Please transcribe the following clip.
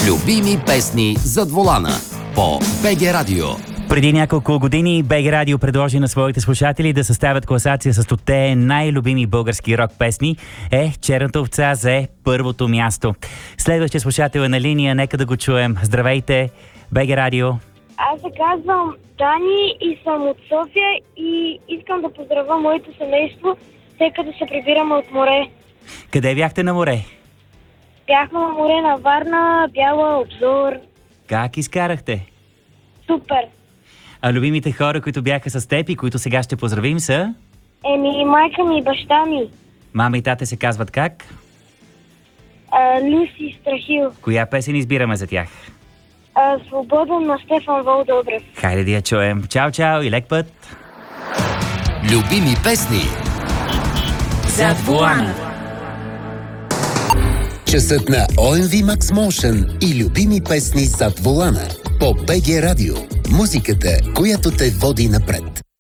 Любими песни зад волана по БГ Радио. Преди няколко години БГ Радио предложи на своите слушатели да съставят класация с 100 най-любими български рок песни. Черната овца зае първото място. Следващия слушател е на линия, нека да го чуем. Здравейте, БГ Радио. Аз се казвам Дани и съм от София и искам да поздравя моето семейство, тъй като се прибираме от море. Къде бяхте на море? Бяхме на море на Варна, Бяла, Обзор. Как изкарахте? Супер! А любимите хора, които бяха с теб и които сега ще поздравим са? Майка ми и баща ми. Мама и тате се казват как? Люси и Страхил. Коя песен избираме за тях? Свободен на Стефан Волдобрев. Хайде да я чуем. Чао, чао и лек път! Любими песни зад волана. Часът на OMV Max Motion и любими песни зад волана по БГ Радио. Музиката, която те води напред.